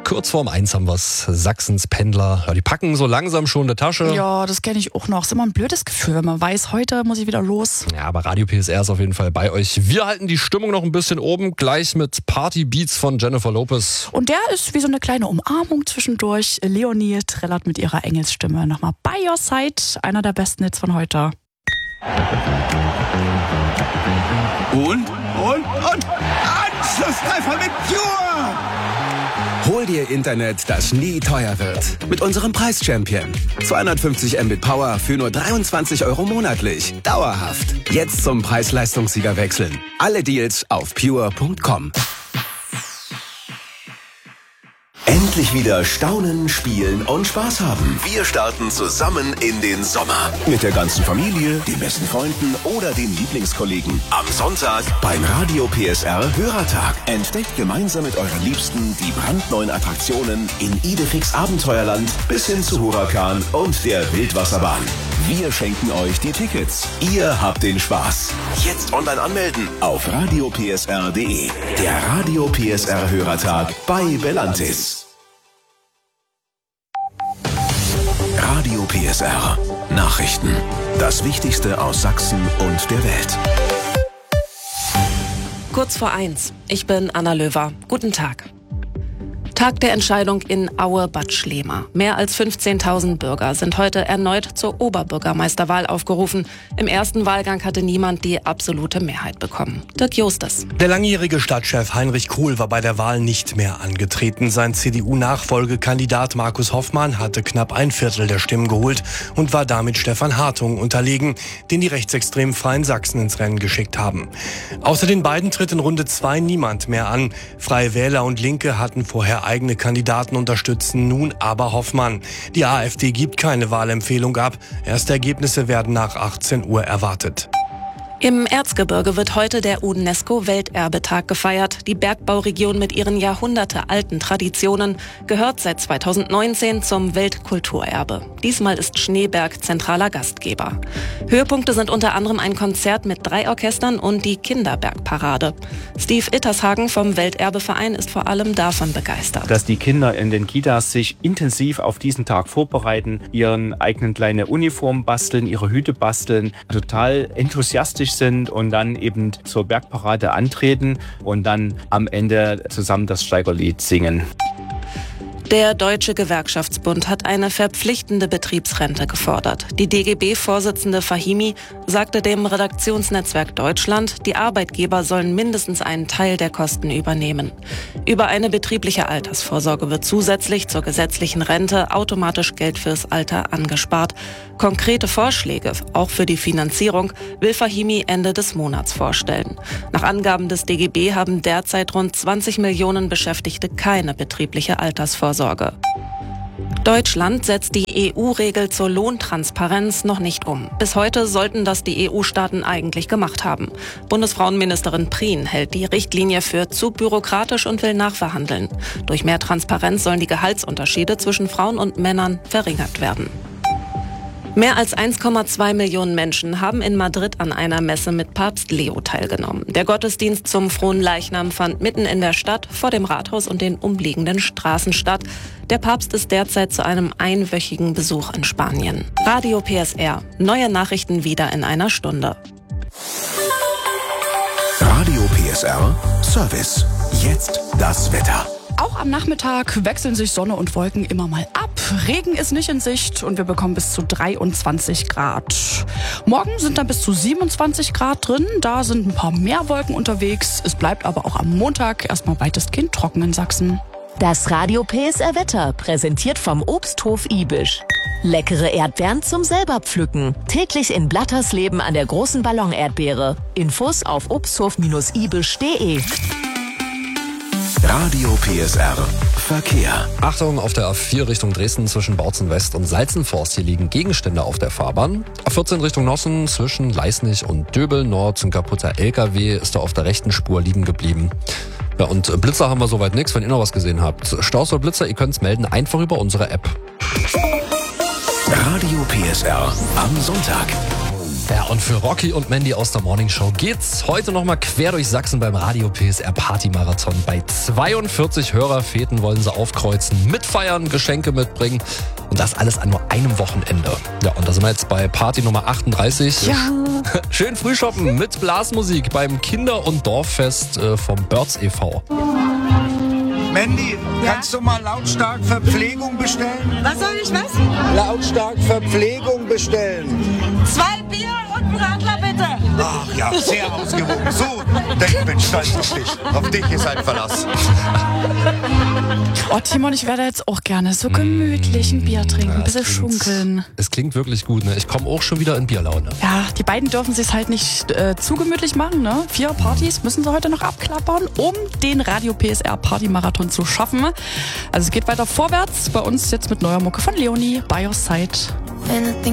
Kurz vorm 1 haben wir's. Sachsens Pendler. Ja, die packen so langsam schon eine Tasche. Ja, das kenne ich auch noch. Ist immer ein blödes Gefühl, wenn man weiß, heute muss ich wieder los. Ja, aber Radio PSR ist auf jeden Fall bei euch. Wir halten die Stimmung noch ein bisschen oben. Gleich mit Party-Beats von Jennifer Lopez. Und der ist wie so eine kleine Umarmung zwischendurch. Leonie trällert mit ihrer Engelsstimme nochmal By Your Side. Einer der besten Hits von heute. Und? Anschlusstreffer mit Pure! Hol dir Internet, das nie teuer wird. Mit unserem Preis-Champion. 250 Mbit Power für nur 23 € monatlich. Dauerhaft. Jetzt zum Preis-Leistungssieger wechseln. Alle Deals auf pure.com. Endlich wieder staunen, spielen und Spaß haben. Wir starten zusammen in den Sommer. Mit der ganzen Familie, den besten Freunden oder den Lieblingskollegen. Am Sonntag beim Radio PSR Hörertag. Entdeckt gemeinsam mit euren Liebsten die brandneuen Attraktionen in Idefix Abenteuerland bis hin zu Huracan und der Wildwasserbahn. Wir schenken euch die Tickets. Ihr habt den Spaß. Jetzt online anmelden auf radiopsr.de. Der Radio PSR Hörertag bei Belantis. Radio PSR. Nachrichten. Das Wichtigste aus Sachsen und der Welt. Kurz vor 1. Ich bin Anna Löwer. Guten Tag. Tag der Entscheidung in Aue-Bad Schlema. Mehr als 15.000 Bürger sind heute erneut zur Oberbürgermeisterwahl aufgerufen. Im ersten Wahlgang hatte niemand die absolute Mehrheit bekommen. Dirk Justes. Der langjährige Stadtchef Heinrich Kohl war bei der Wahl nicht mehr angetreten. Sein CDU-Nachfolgekandidat Markus Hoffmann hatte knapp 1/4 der Stimmen geholt und war damit Stefan Hartung unterlegen, den die rechtsextremen Freien Sachsen ins Rennen geschickt haben. Außer den beiden tritt in Runde 2 niemand mehr an. Freie Wähler und Linke hatten vorher eigene Kandidaten unterstützen, nun aber Hoffmann. Die AfD gibt keine Wahlempfehlung ab. Erste Ergebnisse werden nach 18 Uhr erwartet. Im Erzgebirge wird heute der UNESCO-Welterbetag gefeiert. Die Bergbauregion mit ihren jahrhundertealten Traditionen gehört seit 2019 zum Weltkulturerbe. Diesmal ist Schneeberg zentraler Gastgeber. Höhepunkte sind unter anderem ein Konzert mit 3 Orchestern und die Kinderbergparade. Steve Ittershagen vom Welterbeverein ist vor allem davon begeistert. Dass die Kinder in den Kitas sich intensiv auf diesen Tag vorbereiten, ihren eigenen kleine Uniform basteln, ihre Hüte basteln, total enthusiastisch sind und dann eben zur Bergparade antreten und dann am Ende zusammen das Steigerlied singen. Der Deutsche Gewerkschaftsbund hat eine verpflichtende Betriebsrente gefordert. Die DGB-Vorsitzende Fahimi sagte dem Redaktionsnetzwerk Deutschland, die Arbeitgeber sollen mindestens einen Teil der Kosten übernehmen. Über eine betriebliche Altersvorsorge wird zusätzlich zur gesetzlichen Rente automatisch Geld fürs Alter angespart. Konkrete Vorschläge, auch für die Finanzierung, will Fahimi Ende des Monats vorstellen. Nach Angaben des DGB haben derzeit rund 20 Millionen Beschäftigte keine betriebliche Altersvorsorge. Deutschland setzt die EU-Regel zur Lohntransparenz noch nicht um. Bis heute sollten das die EU-Staaten eigentlich gemacht haben. Bundesfrauenministerin Prien hält die Richtlinie für zu bürokratisch und will nachverhandeln. Durch mehr Transparenz sollen die Gehaltsunterschiede zwischen Frauen und Männern verringert werden. Mehr als 1,2 Millionen Menschen haben in Madrid an einer Messe mit Papst Leo teilgenommen. Der Gottesdienst zum Fronleichnam fand mitten in der Stadt, vor dem Rathaus und den umliegenden Straßen statt. Der Papst ist derzeit zu einem einwöchigen Besuch in Spanien. Radio PSR. Neue Nachrichten wieder in einer Stunde. Radio PSR Service. Jetzt das Wetter. Auch am Nachmittag wechseln sich Sonne und Wolken immer mal ab. Regen ist nicht in Sicht und wir bekommen bis zu 23 Grad. Morgen sind dann bis zu 27 Grad drin. Da sind ein paar mehr Wolken unterwegs. Es bleibt aber auch am Montag erstmal weitestgehend trocken in Sachsen. Das Radio PSR Wetter, präsentiert vom Obsthof Ibisch. Leckere Erdbeeren zum selber pflücken. Täglich in Blattersleben an der großen Ballon-Erdbeere. Infos auf obsthof-ibisch.de. Radio PSR Verkehr. Achtung, auf der A4 Richtung Dresden zwischen Bautzen West und Salzenforst. Hier liegen Gegenstände auf der Fahrbahn. A14 Richtung Nossen zwischen Leisnig und Döbel Nord. Ein kaputter LKW ist da auf der rechten Spur liegen geblieben. Ja, und Blitzer haben wir soweit nichts. Wenn ihr noch was gesehen habt, Staus oder Blitzer, ihr könnt es melden, einfach über unsere App. Radio PSR am Sonntag. Ja, und für Rocky und Mandy aus der Morning Show geht's heute nochmal quer durch Sachsen beim Radio PSR Party-Marathon. Bei 42 Hörerfeten wollen sie aufkreuzen, mitfeiern, Geschenke mitbringen und das alles an nur einem Wochenende. Ja, und da sind wir jetzt bei Party Nummer 38. Ja. Schön früh shoppen mit Blasmusik beim Kinder- und Dorffest vom Birds e.V. Mandy, kannst du mal lautstark Verpflegung bestellen? Was soll ich was? Lautstark Verpflegung bestellen. 2 Bier und ein Radler bitte. Ach ja, sehr ausgewogen. So, ich bin stolz auf dich. Auf dich ist ein Verlass. Oh, Timon, ich werde jetzt auch gerne so gemütlich ein Bier trinken, ein bisschen schunkeln. Es klingt wirklich gut, ne? Ich komme auch schon wieder in Bierlaune. Ja, die beiden dürfen sich halt nicht zu gemütlich machen, ne? 4 Partys müssen sie heute noch abklappern, um den Radio PSR Party-Marathon zu schaffen. Also es geht weiter vorwärts. Bei uns jetzt mit neuer Mucke von Leonie, By Your Side.